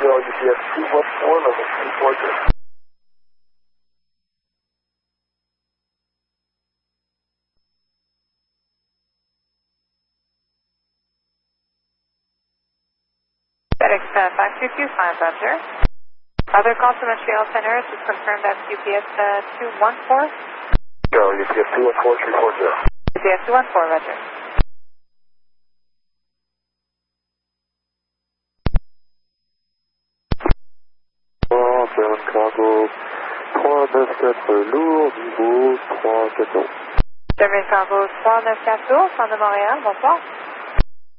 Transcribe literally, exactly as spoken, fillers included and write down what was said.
Montreal U P S two one four, level two four zero. FedEx uh, five two two five, Roger. Other call to Montreal Center is confirmed that's U P S uh, two one four. Montreal U P S two one four three four zero. U P S two one four, Roger. German Cargo, trois neuf quatre lourd, niveau trois quatorze. German Cargo trois neuf quatre lourd, centre de Montréal, bonsoir.